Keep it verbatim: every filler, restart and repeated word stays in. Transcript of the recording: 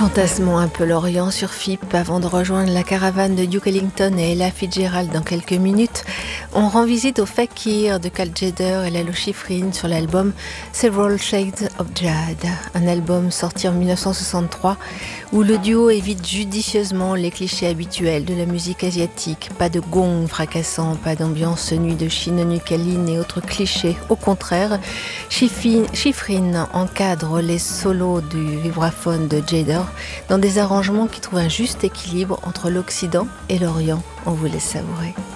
Fantasmons un peu l'Orient sur F I P avant de rejoindre la caravane de Duke Ellington et Ella Fitzgerald dans quelques minutes. On rend visite au Fakir de Cal Tjader et Lalo Schifrin sur l'album Several Shades of Jade, un album sorti en mille neuf cent soixante-trois où le duo évite judicieusement les clichés habituels de la musique asiatique. Pas de gong fracassant, pas d'ambiance nuit de Chinonukaline et autres clichés. Au contraire, Schifrin encadre les solos du vibraphone de Tjader dans des arrangements qui trouvent un juste équilibre entre l'Occident et l'Orient. On vous laisse savourer.